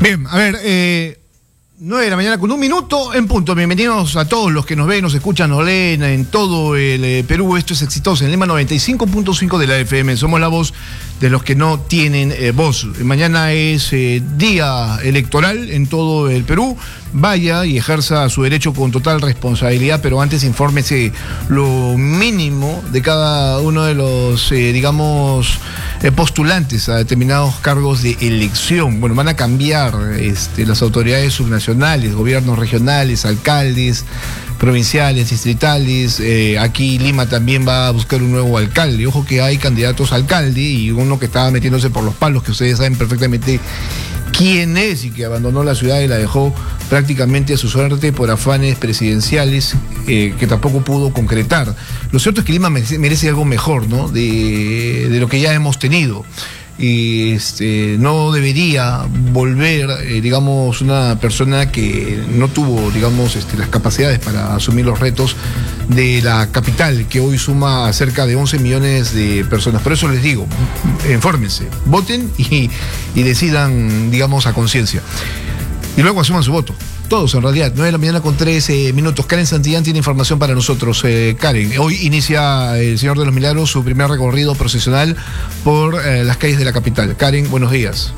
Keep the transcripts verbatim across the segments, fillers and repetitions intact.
Bien, a ver, eh, nueve de la mañana con un minuto en punto. Bienvenidos a todos los que nos ven, nos escuchan, nos leen en todo el eh, Perú. Esto es Exitosa en Lima noventa y cinco punto cinco de la F M. Somos la voz de los que no tienen eh, voz. Mañana es eh, día electoral en todo el Perú. Vaya y ejerza su derecho con total responsabilidad, pero antes infórmese lo mínimo de cada uno de los, eh, digamos, eh, postulantes a determinados cargos de elección. Bueno, van a cambiar este, las autoridades subnacionales, gobiernos regionales, alcaldes, provinciales, distritales. Eh, aquí Lima también va a buscar un nuevo alcalde. Ojo que hay candidatos a alcalde y uno que estaba metiéndose por los palos, que ustedes saben perfectamente quién es y que abandonó la ciudad y la dejó prácticamente a su suerte por afanes presidenciales eh, que tampoco pudo concretar. Lo cierto es que Lima merece, merece algo mejor, ¿no? De, de lo que ya hemos tenido. Y este, no debería volver, eh, digamos, una persona que no tuvo, digamos, este, las capacidades para asumir los retos de la capital, que hoy suma a cerca de once millones de personas. Por eso les digo, infórmense, voten y, y decidan, digamos, a conciencia. Y luego asuman su voto. Todos, en realidad. nueve de la mañana con trece minutos. Karen Santillán tiene información para nosotros. Eh, Karen, hoy inicia el Señor de los Milagros su primer recorrido procesional por eh, las calles de la capital. Karen, buenos días.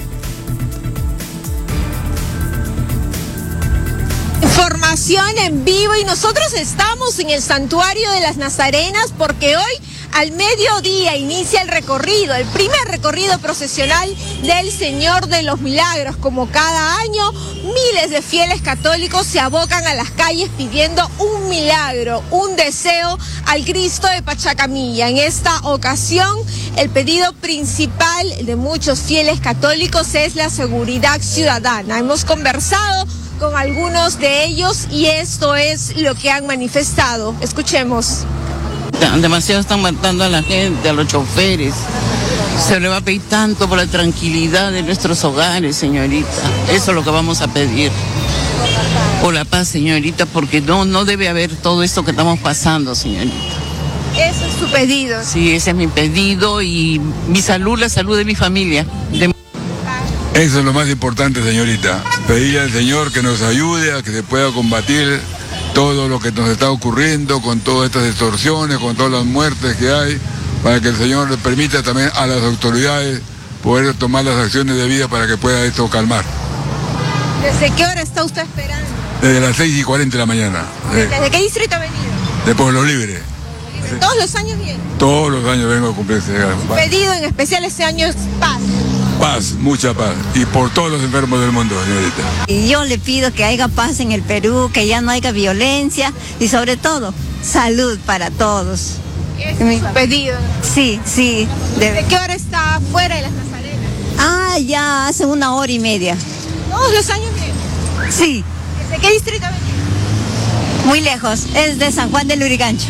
Información en vivo y nosotros estamos en el Santuario de las Nazarenas porque hoy al mediodía inicia el recorrido, el primer recorrido procesional del Señor de los Milagros. Como cada año, miles de fieles católicos se abocan a las calles pidiendo un milagro, un deseo al Cristo de Pachacamilla. En esta ocasión, el pedido principal de muchos fieles católicos es la seguridad ciudadana. Hemos conversado con algunos de ellos y esto es lo que han manifestado. Escuchemos. Demasiado están matando a la gente, a los choferes. Se le va a pedir tanto por la tranquilidad de nuestros hogares, señorita. Eso es lo que vamos a pedir. Por la paz, señorita, porque no, no debe haber todo esto que estamos pasando, señorita. Ese es su pedido. Sí, ese es mi pedido y mi salud, la salud de mi familia. De... Eso es lo más importante, señorita. Pedirle al Señor que nos ayude a que se pueda combatir todo lo que nos está ocurriendo, con todas estas extorsiones, con todas las muertes que hay, para que el Señor le permita también a las autoridades poder tomar las acciones debidas para que pueda esto calmar. ¿Desde qué hora está usted esperando? Desde las seis y cuarenta de la mañana. ¿Desde qué distrito ha venido? De Pueblo Libre. ¿Todos los años viene? Todos los años vengo a cumplir ese pedido en especial este año es paz. Paz, mucha paz. Y por todos los enfermos del mundo, señorita. Y yo le pido que haya paz en el Perú, que ya no haya violencia y sobre todo, salud para todos. ¿Es mi pedido? Sí, sí. ¿De, ¿De qué hora está fuera de las Nazarenas? Ah, ya hace una hora y media. ¿Todos los años viene? Sí. ¿Desde qué distrito ha venido? Muy lejos, es de San Juan del Lurigancho.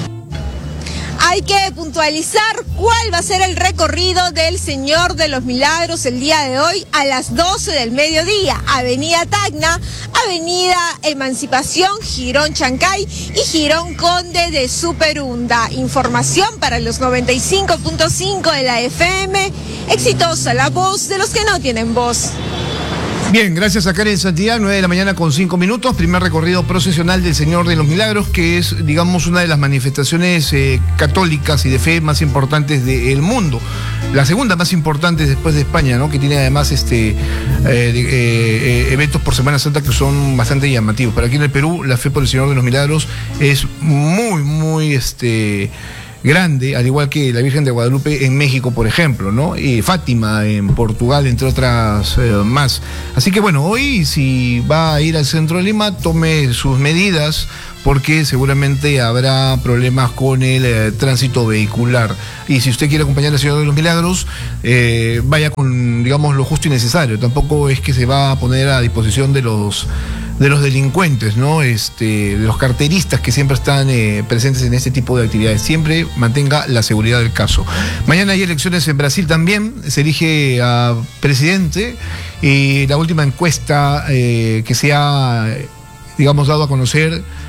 Hay que puntualizar cuál va a ser el recorrido del Señor de los Milagros el día de hoy a las doce del mediodía. Avenida Tacna, Avenida Emancipación, Girón Chancay y Girón Conde de Superunda. Información para los noventa y cinco punto cinco de la F M. Exitosa, la voz de los que no tienen voz. Bien, gracias a Karen Santillán, nueve de la mañana con cinco minutos, primer recorrido procesional del Señor de los Milagros, que es, digamos, una de las manifestaciones eh, católicas y de fe más importantes del mundo. La segunda más importante después de España, ¿no? Que tiene además este eh, eh, eh, eventos por Semana Santa que son bastante llamativos. Pero aquí en el Perú, la fe por el Señor de los Milagros es muy, muy... este grande, al igual que la Virgen de Guadalupe en México, por ejemplo, ¿no? Y Fátima en Portugal, entre otras eh, más. Así que bueno, hoy si va a ir al centro de Lima, tome sus medidas, porque seguramente habrá problemas con el eh, tránsito vehicular. Y si usted quiere acompañar al Señor de los Milagros, eh, vaya con, digamos, lo justo y necesario. Tampoco es que se va a poner a disposición de los de los delincuentes, ¿no? Este, de los carteristas que siempre están eh, presentes en este tipo de actividades. Siempre mantenga la seguridad del caso. Mañana hay elecciones en Brasil también, se elige a presidente y la última encuesta eh, que se ha, digamos, dado a conocer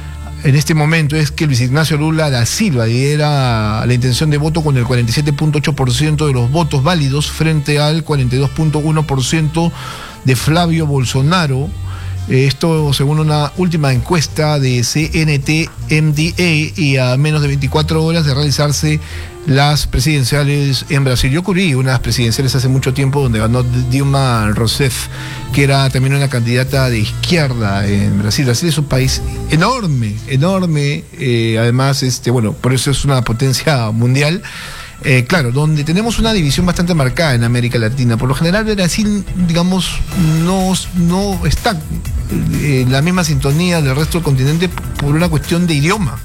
en este momento es que Luis Ignacio Lula da Silva lidera la intención de voto con el cuarenta y siete punto ocho por ciento de los votos válidos frente al cuarenta y dos punto uno por ciento de Flavio Bolsonaro. Esto según una última encuesta de C N T M D A, y a menos de veinticuatro horas de realizarse las presidenciales en Brasil. Yo cubrí unas presidenciales hace mucho tiempo donde ganó Dilma Rousseff, que era también una candidata de izquierda en Brasil. Brasil es un país enorme, enorme, eh, además, este, bueno, por eso es una potencia mundial. Eh, claro, donde tenemos una división bastante marcada en América Latina. Por lo general, Brasil, digamos, no, no está en la misma sintonía del resto del continente por una cuestión de idioma,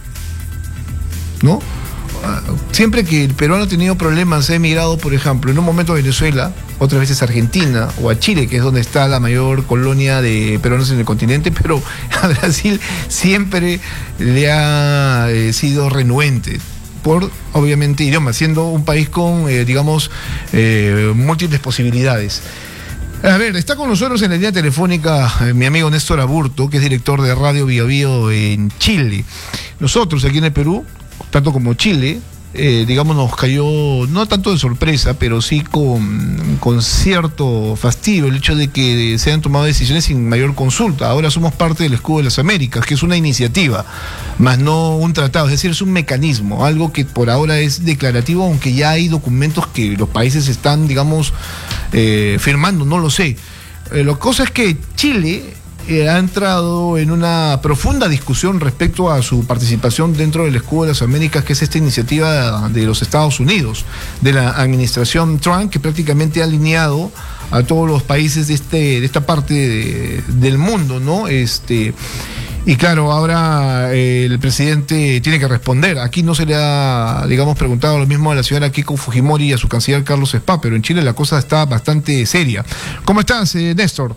¿no? Siempre que el peruano ha tenido problemas, ha emigrado, por ejemplo, en un momento a Venezuela, otras veces a Argentina o a Chile, que es donde está la mayor colonia de peruanos en el continente, pero a Brasil siempre le ha eh, sido renuente por, obviamente, idioma, siendo un país con, eh, digamos, eh, múltiples posibilidades. A ver, está con nosotros en la línea telefónica eh, mi amigo Néstor Aburto, que es director de Radio Bio Bio en Chile. Nosotros aquí en el Perú, tanto como Chile, eh, digamos, nos cayó no tanto de sorpresa, pero sí con, con cierto fastidio el hecho de que se hayan tomado decisiones sin mayor consulta. Ahora somos parte del Escudo de las Américas, que es una iniciativa, más no un tratado, es decir, es un mecanismo, algo que por ahora es declarativo, aunque ya hay documentos que los países están, digamos, eh, firmando, no lo sé. Eh, la cosa es que Chile Eh, ha entrado en una profunda discusión respecto a su participación dentro del Escudo de las Américas, que es esta iniciativa de los Estados Unidos, de la administración Trump, que prácticamente ha alineado a todos los países de este de esta parte de, del mundo, ¿no? Este y claro, ahora eh, el presidente tiene que responder. Aquí no se le ha, digamos, preguntado lo mismo a la señora Keiko Fujimori y a su canciller Carlos Spa, pero en Chile la cosa está bastante seria. ¿Cómo estás, eh, Néstor?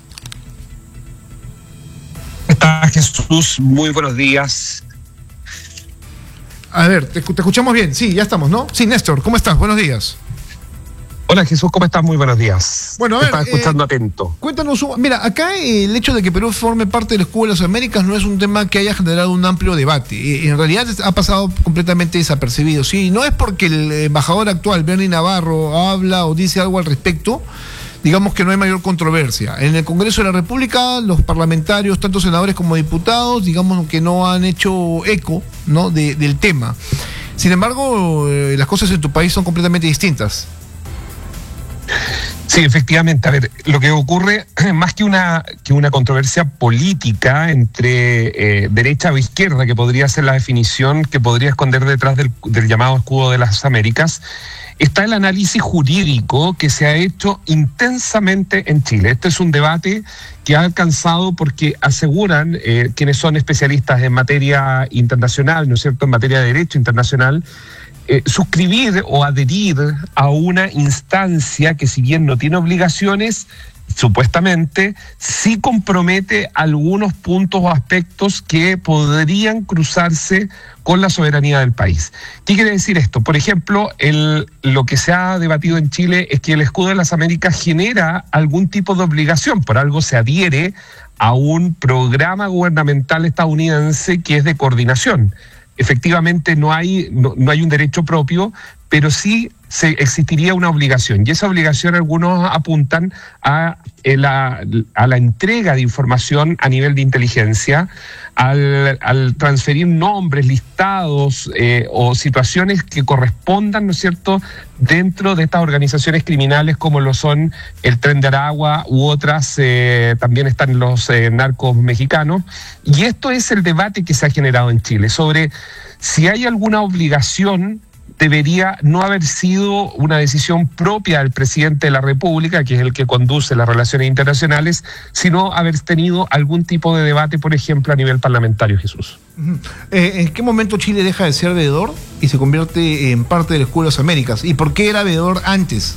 Hola, Jesús, muy buenos días. A ver, te, te escuchamos bien, sí, ya estamos, ¿no? Sí, Néstor, ¿cómo estás? Buenos días. Hola, Jesús, ¿cómo estás? Muy buenos días. Bueno, a ver, estaba escuchando eh, atento. Cuéntanos, mira, acá eh, el hecho de que Perú forme parte del Escudo de las Américas no es un tema que haya generado un amplio debate. Eh, en realidad ha pasado completamente desapercibido. Sí, no es porque el embajador actual, Bernie Navarro, habla o dice algo al respecto, digamos que no hay mayor controversia. En el Congreso de la República, los parlamentarios, tanto senadores como diputados, digamos que no han hecho eco, ¿no?, de, del tema. Sin embargo, eh, las cosas en tu país son completamente distintas. Sí, efectivamente. A ver, lo que ocurre, más que una, que una controversia política entre eh, derecha o izquierda, que podría ser la definición que podría esconder detrás del, del llamado Escudo de las Américas, está el análisis jurídico que se ha hecho intensamente en Chile. Este es un debate que ha alcanzado porque aseguran eh, quienes son especialistas en materia internacional, ¿no es cierto?, en materia de derecho internacional, eh, suscribir o adherir a una instancia que, si bien no tiene obligaciones, supuestamente sí compromete algunos puntos o aspectos que podrían cruzarse con la soberanía del país. ¿Qué quiere decir esto? Por ejemplo, el, lo que se ha debatido en Chile es que el Escudo de las Américas genera algún tipo de obligación, por algo se adhiere a un programa gubernamental estadounidense que es de coordinación. Efectivamente no hay, no, no hay un derecho propio, pero sí se, existiría una obligación, y esa obligación algunos apuntan a, la, a la entrega de información a nivel de inteligencia, al, al transferir nombres, listados eh, o situaciones que correspondan, ¿no es cierto?, dentro de estas organizaciones criminales como lo son el Tren de Aragua u otras, eh, también están los eh, narcos mexicanos. Y esto es el debate que se ha generado en Chile sobre si hay alguna obligación. Debería no haber sido una decisión propia del presidente de la República, que es el que conduce las relaciones internacionales, sino haber tenido algún tipo de debate, por ejemplo, a nivel parlamentario, Jesús. Uh-huh. eh, ¿En qué momento Chile deja de ser veedor y se convierte en parte del Escudo de las Américas? ¿Y por qué era veedor antes?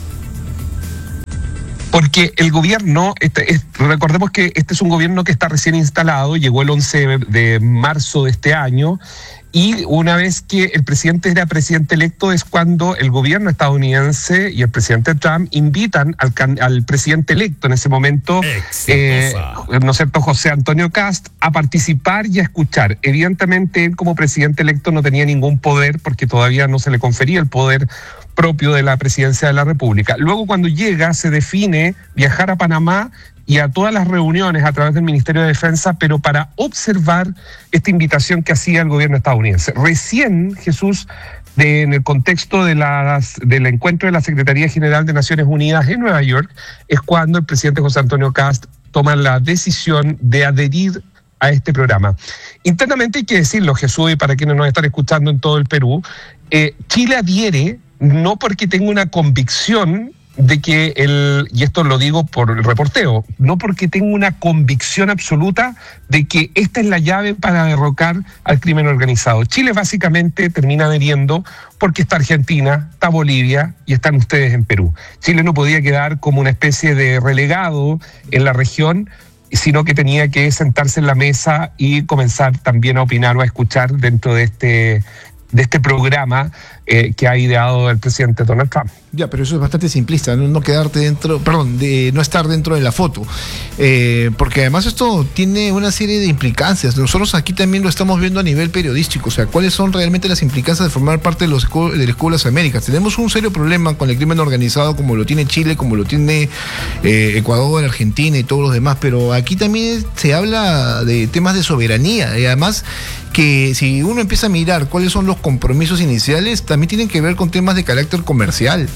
Porque el gobierno, este, es, recordemos que este es un gobierno que está recién instalado, llegó el once de marzo de este año, Y una vez que el presidente era presidente electo es cuando el gobierno estadounidense y el presidente Trump invitan al, al presidente electo en ese momento, eh, ¿no es cierto?, José Antonio Kast, a participar y a escuchar. Evidentemente él como presidente electo no tenía ningún poder porque todavía no se le confería el poder propio de la presidencia de la República. Luego cuando llega se define viajar a Panamá y a todas las reuniones a través del Ministerio de Defensa, pero para observar esta invitación que hacía el gobierno estadounidense. Recién, Jesús, de, en el contexto de las, del encuentro de la Secretaría General de Naciones Unidas en Nueva York, es cuando el presidente José Antonio Kast toma la decisión de adherir a este programa. Internamente hay que decirlo, Jesús, y para quienes nos están escuchando en todo el Perú, eh, Chile adhiere no porque tenga una convicción de que el, y esto lo digo por el reporteo, no porque tengo una convicción absoluta de que esta es la llave para derrocar al crimen organizado. Chile básicamente termina adheriendo porque está Argentina, está Bolivia y están ustedes en Perú. Chile no podía quedar como una especie de relegado en la región, sino que tenía que sentarse en la mesa y comenzar también a opinar o a escuchar dentro de este de este programa eh, que ha ideado el presidente Donald Trump. Ya, pero eso es bastante simplista, no, no quedarte dentro, perdón, de no estar dentro de la foto, eh, porque además esto tiene una serie de implicancias. Nosotros aquí también lo estamos viendo a nivel periodístico, o sea, cuáles son realmente las implicancias de formar parte de los del Escudo de las Américas. Tenemos un serio problema con el crimen organizado, como lo tiene Chile, como lo tiene eh, Ecuador, Argentina y todos los demás, pero aquí también se habla de temas de soberanía, y además que si uno empieza a mirar cuáles son los compromisos iniciales, también tienen que ver con temas de carácter comercial.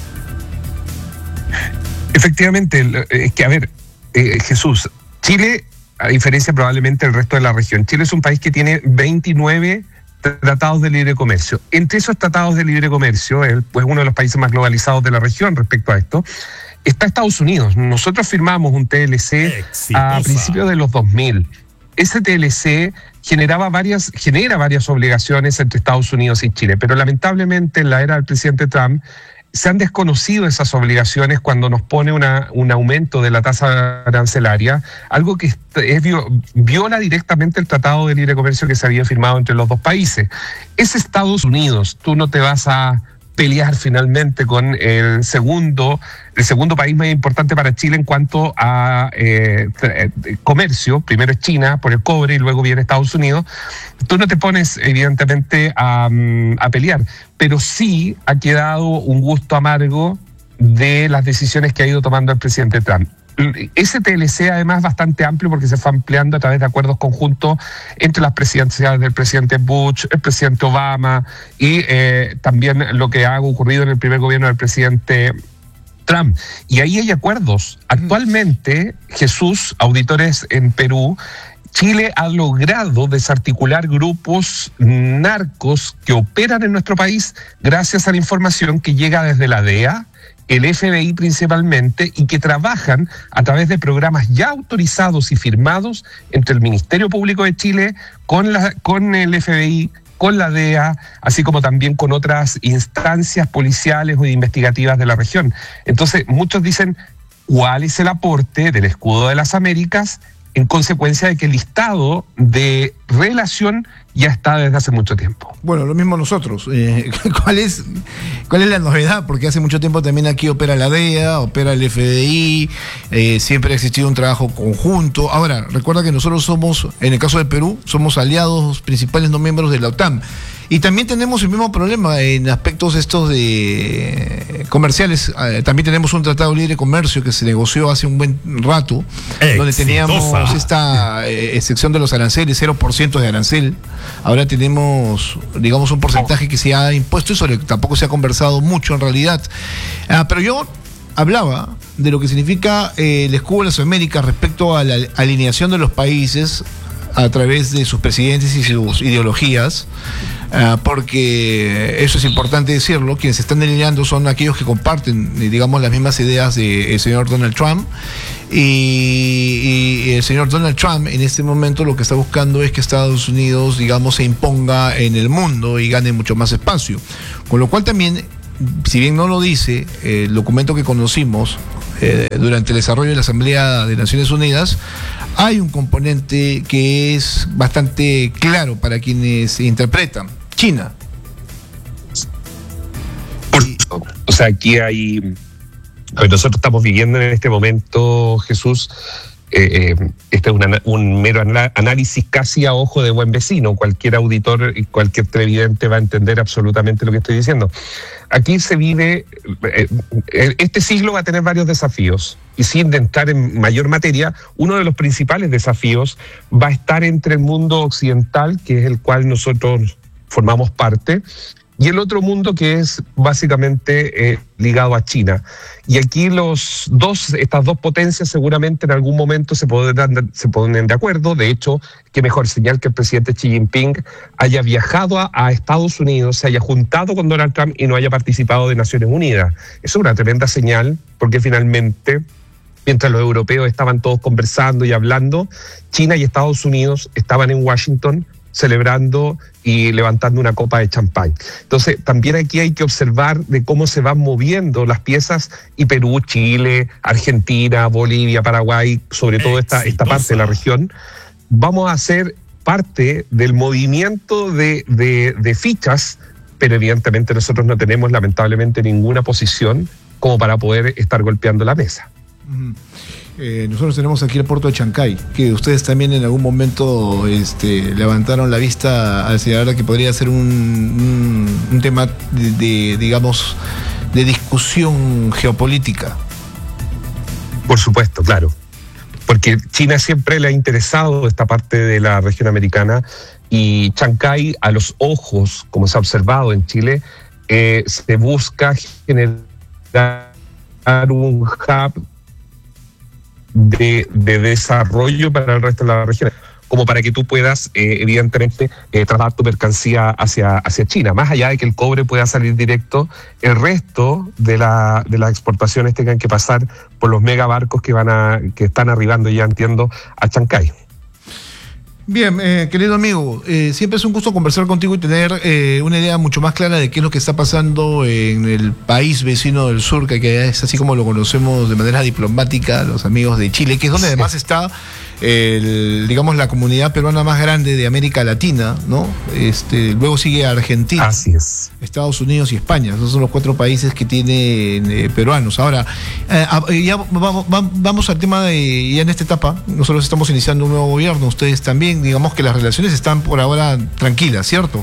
Efectivamente, es que, a ver, eh, Jesús, Chile, a diferencia probablemente del resto de la región, Chile es un país que tiene veintinueve tratados de libre comercio. Entre esos tratados de libre comercio, es pues, uno de los países más globalizados de la región respecto a esto, está Estados Unidos. Nosotros firmamos un T L C Exitosa. A principios de los dos mil. Ese T L C generaba varias, genera varias obligaciones entre Estados Unidos y Chile, pero lamentablemente en la era del presidente Trump se han desconocido esas obligaciones cuando nos pone una, un aumento de la tasa arancelaria, algo que es, viola directamente el Tratado de Libre Comercio que se había firmado entre los dos países. Es Estados Unidos, tú no te vas a pelear finalmente con el segundo, el segundo país más importante para Chile en cuanto a eh, comercio. Primero es China por el cobre y luego viene Estados Unidos. Tú no te pones evidentemente a, a pelear, pero sí ha quedado un gusto amargo de las decisiones que ha ido tomando el presidente Trump. Ese T L C además es bastante amplio porque se fue ampliando a través de acuerdos conjuntos entre las presidencias del presidente Bush, el presidente Obama y eh, también lo que ha ocurrido en el primer gobierno del presidente Trump. Y ahí hay acuerdos. Actualmente, Jesús, auditores en Perú, Chile ha logrado desarticular grupos narcos que operan en nuestro país gracias a la información que llega desde la D E A, el F B I principalmente, y que trabajan a través de programas ya autorizados y firmados entre el Ministerio Público de Chile con, la, con el F B I, con la D E A, así como también con otras instancias policiales o investigativas de la región. Entonces, muchos dicen, ¿cuál es el aporte del Escudo de las Américas en consecuencia de que el listado de relación ya está desde hace mucho tiempo? Bueno, lo mismo nosotros. Eh, ¿cuál es, cuál es la novedad? Porque hace mucho tiempo también aquí opera la D E A, opera el F B I, eh, siempre ha existido un trabajo conjunto. Ahora, recuerda que nosotros somos, en el caso del Perú, somos aliados principales no miembros de la OTAN. Y también tenemos el mismo problema en aspectos estos de comerciales. Eh, también tenemos un tratado de libre comercio que se negoció hace un buen rato, Exitosa. Donde teníamos esta eh, excepción de los aranceles, cero por ciento de arancel. Ahora tenemos, digamos, un porcentaje que se ha impuesto y sobre el que tampoco se ha conversado mucho en realidad. Ah, pero yo hablaba de lo que significa eh, el Escudo de las Américas respecto a la alineación de los países a través de sus presidentes y sus ideologías, uh, porque eso es importante decirlo, quienes se están alineando son aquellos que comparten, digamos, las mismas ideas del señor Donald Trump, y, y el señor Donald Trump en este momento lo que está buscando es que Estados Unidos, digamos, se imponga en el mundo y gane mucho más espacio, con lo cual también, si bien no lo dice el documento que conocimos eh, durante el desarrollo de la Asamblea de Naciones Unidas, hay un componente que es bastante claro para quienes interpretan. China. Por, o sea, aquí hay... Nosotros estamos viviendo en este momento, Jesús, eh, eh, este es una, un mero análisis casi a ojo de buen vecino. Cualquier auditor y cualquier televidente va a entender absolutamente lo que estoy diciendo. Aquí se vive, eh, este siglo va a tener varios desafíos, y sin entrar en mayor materia, uno de los principales desafíos va a estar entre el mundo occidental, que es el cual nosotros formamos parte, y el otro mundo que es básicamente eh, ligado a China. Y aquí los dos, estas dos potencias seguramente en algún momento se podrán, se ponen de acuerdo. De hecho, qué mejor señal que el presidente Xi Jinping haya viajado a, a Estados Unidos, se haya juntado con Donald Trump y no haya participado de Naciones Unidas. Eso es una tremenda señal, porque finalmente, mientras los europeos estaban todos conversando y hablando, China y Estados Unidos estaban en Washington celebrando y levantando una copa de champán. Entonces, también aquí hay que observar de cómo se van moviendo las piezas, y Perú, Chile, Argentina, Bolivia, Paraguay, sobre todo esta, esta parte de la región, vamos a ser parte del movimiento de, de, de fichas, pero evidentemente nosotros no tenemos lamentablemente ninguna posición como para poder estar golpeando la mesa. Uh-huh. Eh, nosotros tenemos aquí el puerto de Chancay, que ustedes también en algún momento este, levantaron la vista hacia ahora que podría ser un, un, un tema de, de, digamos, de discusión geopolítica. Por supuesto, claro. Porque China siempre le ha interesado esta parte de la región americana, y Chancay, a los ojos, como se ha observado en Chile, eh, se busca generar un hub De, de desarrollo para el resto de la región, como para que tú puedas, eh, evidentemente, eh, trasladar tu mercancía hacia, hacia China. Más allá de que el cobre pueda salir directo, el resto de, la, de las exportaciones tengan que pasar por los megabarcos que, van a, que están arribando, ya entiendo, a Chancay. Bien, eh, querido amigo, eh, siempre es un gusto conversar contigo y tener eh, una idea mucho más clara de qué es lo que está pasando en el país vecino del sur, que, que es así como lo conocemos de manera diplomática, los amigos de Chile, que es donde además está, el, digamos, la comunidad peruana más grande de América Latina, ¿no? Este, luego sigue Argentina, así es, Estados Unidos y España. Esos son los cuatro países que tienen eh, peruanos. Ahora, eh, ya vamos, vamos al tema de, ya en esta etapa, nosotros estamos iniciando un nuevo gobierno, ustedes también. Digamos que las relaciones están por ahora tranquilas, ¿cierto?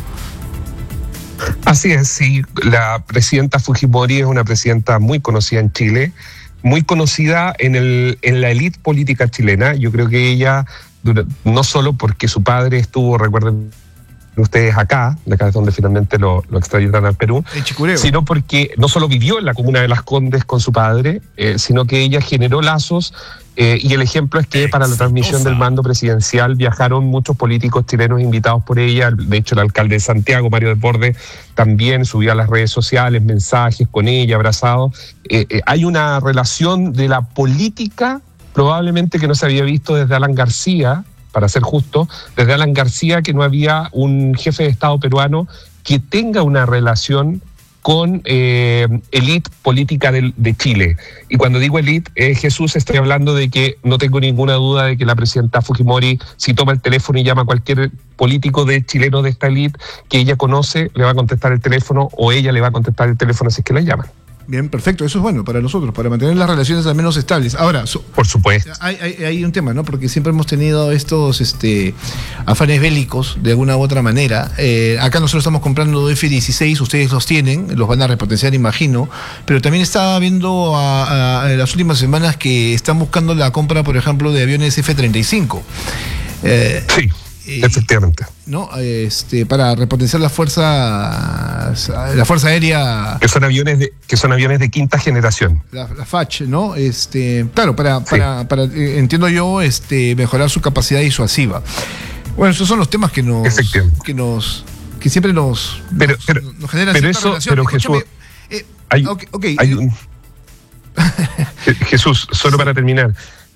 Así es, sí. La presidenta Fujimori es una presidenta muy conocida en Chile, muy conocida en, el, en la élite política chilena. Yo creo que ella, no solo porque su padre estuvo, recuerden ustedes, acá, de acá es donde finalmente lo, lo extraditaron al Perú, en Chicureo, sino porque no solo vivió en la comuna de Las Condes con su padre, eh, sino que ella generó lazos. Eh, y el ejemplo es que para la transmisión del mando presidencial viajaron muchos políticos chilenos invitados por ella. De hecho, el alcalde de Santiago, Mario Desbordes, también subió a las redes sociales mensajes con ella, abrazado. Eh, eh, hay una relación de la política probablemente que no se había visto desde Alan García, para ser justo, desde Alan García, que no había un jefe de Estado peruano que tenga una relación con eh, élite política de, de Chile. Y cuando digo élite, eh, Jesús, estoy hablando de que no tengo ninguna duda de que la presidenta Fujimori, si toma el teléfono y llama a cualquier político de chileno de esta élite que ella conoce, le va a contestar el teléfono, o ella le va a contestar el teléfono si es que la llaman. Bien, perfecto. Eso es bueno para nosotros, para mantener las relaciones al menos estables. Ahora, so, por supuesto, hay, hay, hay un tema, ¿no? Porque siempre hemos tenido estos este, afanes bélicos de alguna u otra manera. Eh, acá nosotros estamos comprando F dieciséis, ustedes los tienen, los van a repotenciar, imagino. Pero también estaba viendo a, a, a las últimas semanas que están buscando la compra, por ejemplo, de aviones F treinta y cinco. Eh, sí. Efectivamente. ¿No? Este, para repotenciar la fuerza la fuerza aérea. Que son aviones de, que son aviones de quinta generación. La, la F A C, ¿no? Este, claro, para, sí. para, para eh, entiendo yo, este, mejorar su capacidad disuasiva. Bueno, esos son los temas que nos que nos que siempre nos, pero, nos, pero, nos generan pero eso, relación. pero Jesús, eh, hay, okay, okay, hay eh, un, Jesús, solo sí. para terminar.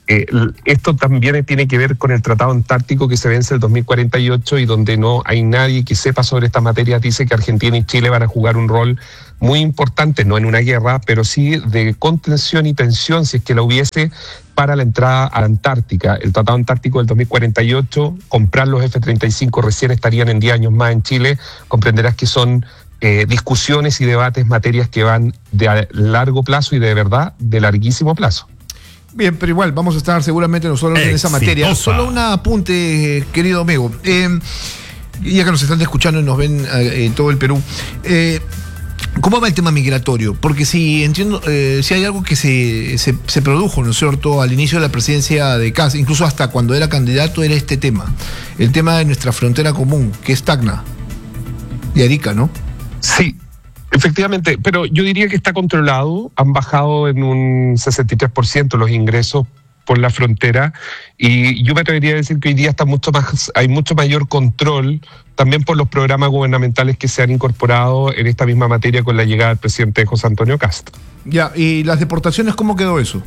Eh, esto también tiene que ver con el Tratado Antártico que se vence el dos mil cuarenta y ocho y donde no hay nadie que sepa sobre esta materia. Dice que Argentina y Chile van a jugar un rol muy importante, no en una guerra, pero sí de contención y tensión, si es que la hubiese, para la entrada a la Antártica. El Tratado Antártico del dos mil cuarenta y ocho, comprar los F treinta y cinco recién estarían en diez años más en Chile. Comprenderás que son eh, discusiones y debates, materias que van de largo plazo y de verdad de larguísimo plazo. Bien, pero igual vamos a estar seguramente nosotros en esa materia. Solo un apunte, querido amigo. Eh, ya que nos están escuchando y nos ven eh, en todo el Perú, eh, ¿cómo va el tema migratorio? Porque si entiendo, eh, si hay algo que se, se, se produjo, ¿no es cierto?, al inicio de la presidencia de Kast, incluso hasta cuando era candidato, era este tema. El tema de nuestra frontera común, que es Tacna y Arica, ¿no? Sí. Efectivamente, pero yo diría que está controlado. Han bajado en un sesenta y tres por ciento los ingresos por la frontera y yo me atrevería a decir que hoy día está mucho más, hay mucho mayor control también por los programas gubernamentales que se han incorporado en esta misma materia con la llegada del presidente José Antonio Kast. Ya, ¿y las deportaciones cómo quedó eso?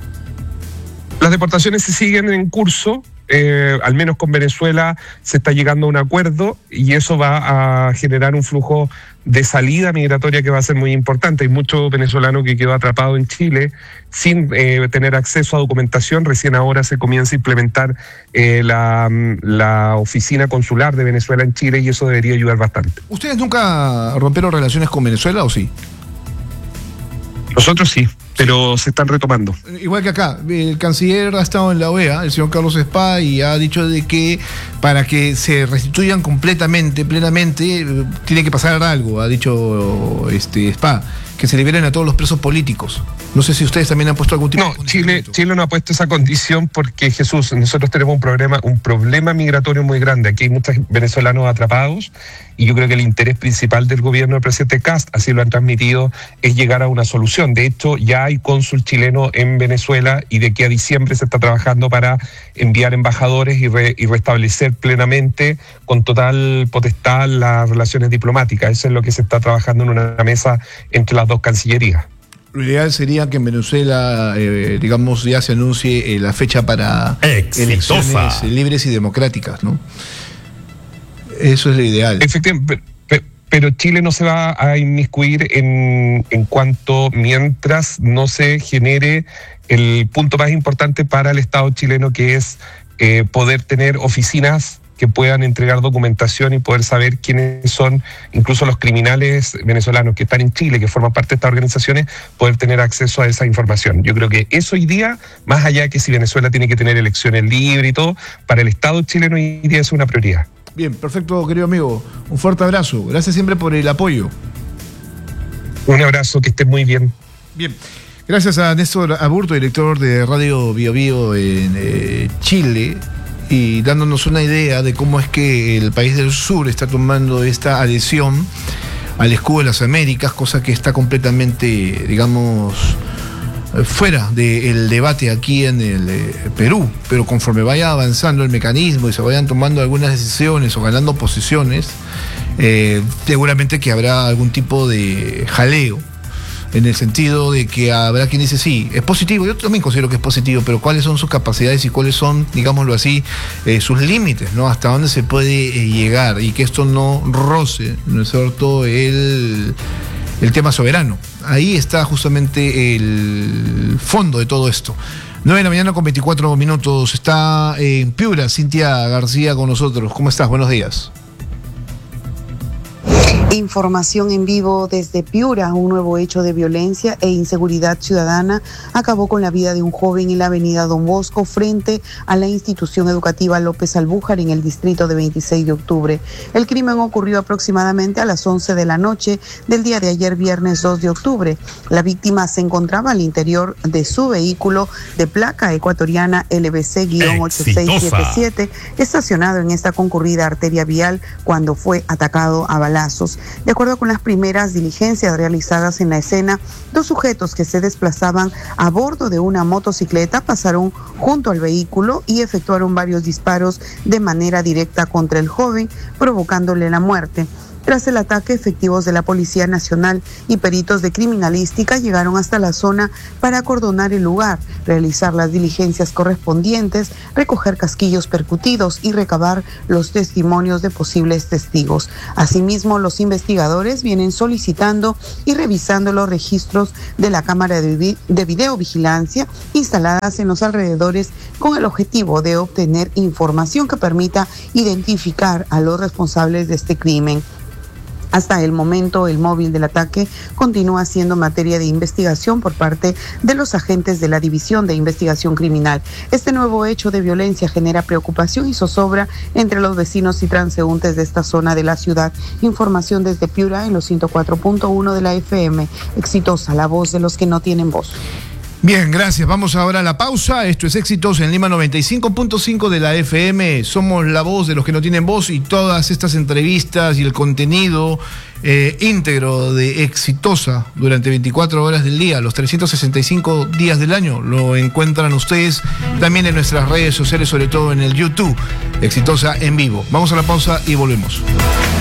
Las deportaciones se siguen en curso. Eh, al menos con Venezuela se está llegando a un acuerdo y eso va a generar un flujo de salida migratoria que va a ser muy importante. Hay mucho venezolano que quedó atrapado en Chile sin eh, tener acceso a documentación. Recién ahora se comienza a implementar eh, la, la oficina consular de Venezuela en Chile y eso debería ayudar bastante. ¿Ustedes nunca rompieron relaciones con Venezuela o sí? Nosotros sí, pero se están retomando. Igual que acá, el canciller ha estado en la O E A, el señor Carlos Spa, y ha dicho de que para que se restituyan completamente, plenamente, tiene que pasar algo, ha dicho este Spa, que se liberen a todos los presos políticos. No sé si ustedes también han puesto algún tipo no, de condición. Chile, Chile no ha puesto esa condición porque, Jesús, nosotros tenemos un problema, un problema migratorio muy grande. Aquí hay muchos venezolanos atrapados y yo creo que el interés principal del gobierno del presidente Kast, así lo han transmitido, es llegar a una solución. De hecho, ya hay cónsul chileno en Venezuela y de aquí a diciembre se está trabajando para enviar embajadores y, re, y restablecer plenamente, con total potestad, las relaciones diplomáticas. Eso es lo que se está trabajando en una mesa entre las dos cancillerías. Lo ideal sería que en Venezuela, eh, digamos, ya se anuncie eh, la fecha para Exitosa. elecciones libres y democráticas, ¿no? Eso es lo ideal. Efectivamente, pero Chile no se va a inmiscuir en, en cuanto mientras no se genere el punto más importante para el Estado chileno, que es eh, poder tener oficinas que puedan entregar documentación y poder saber quiénes son incluso los criminales venezolanos que están en Chile, que forman parte de estas organizaciones, poder tener acceso a esa información. Yo creo que eso hoy día, más allá de que si Venezuela tiene que tener elecciones libres y todo, para el Estado chileno hoy día es una prioridad. Bien, perfecto, querido amigo. Un fuerte abrazo. Gracias siempre por el apoyo. Un abrazo, que estés muy bien. Bien. Gracias a Néstor Aburto, director de Radio Bio Bio en eh, Chile, y dándonos una idea de cómo es que el país del sur está tomando esta adhesión al escudo de las Américas, cosa que está completamente, digamos, fuera del debate aquí en el eh, Perú. Pero conforme vaya avanzando el mecanismo y se vayan tomando algunas decisiones o ganando posiciones, eh, seguramente que habrá algún tipo de jaleo, en el sentido de que habrá quien dice, sí, es positivo, yo también considero que es positivo, pero cuáles son sus capacidades y cuáles son, digámoslo así, eh, sus límites, ¿no? Hasta dónde se puede eh, llegar, y que esto no roce, ¿no es cierto?, el, el tema soberano. Ahí está justamente el fondo de todo esto. nueve de la mañana con veinticuatro minutos, está en Piura Cintia García con nosotros. ¿Cómo estás? Buenos días. Información en vivo desde Piura. Un nuevo hecho de violencia e inseguridad ciudadana acabó con la vida de un joven en la avenida Don Bosco frente a la institución educativa López Albújar en el distrito de veintiséis de octubre. El crimen ocurrió aproximadamente a las once de la noche del día de ayer, viernes dos de octubre. La víctima se encontraba al interior de su vehículo de placa ecuatoriana L B C ocho seis siete siete, estacionado en esta concurrida arteria vial, cuando fue atacado a balazos. De acuerdo con las primeras diligencias realizadas en la escena, dos sujetos que se desplazaban a bordo de una motocicleta pasaron junto al vehículo y efectuaron varios disparos de manera directa contra el joven, provocándole la muerte. Tras el ataque, efectivos de la Policía Nacional y peritos de criminalística llegaron hasta la zona para acordonar el lugar, realizar las diligencias correspondientes, recoger casquillos percutidos y recabar los testimonios de posibles testigos. Asimismo, los investigadores vienen solicitando y revisando los registros de la cámara de, vi- de videovigilancia instaladas en los alrededores con el objetivo de obtener información que permita identificar a los responsables de este crimen. Hasta el momento, el móvil del ataque continúa siendo materia de investigación por parte de los agentes de la División de Investigación Criminal. Este nuevo hecho de violencia genera preocupación y zozobra entre los vecinos y transeúntes de esta zona de la ciudad. Información desde Piura en los ciento cuatro punto uno de la F M. Exitosa, la voz de los que no tienen voz. Bien, gracias. Vamos ahora a la pausa. Esto es Éxitos en Lima noventa y cinco punto cinco de la F M. Somos la voz de los que no tienen voz y todas estas entrevistas y el contenido eh, íntegro de Exitosa durante veinticuatro horas del día, los trescientos sesenta y cinco días del año, lo encuentran ustedes también en nuestras redes sociales, sobre todo en el YouTube. Exitosa en vivo. Vamos a la pausa y volvemos.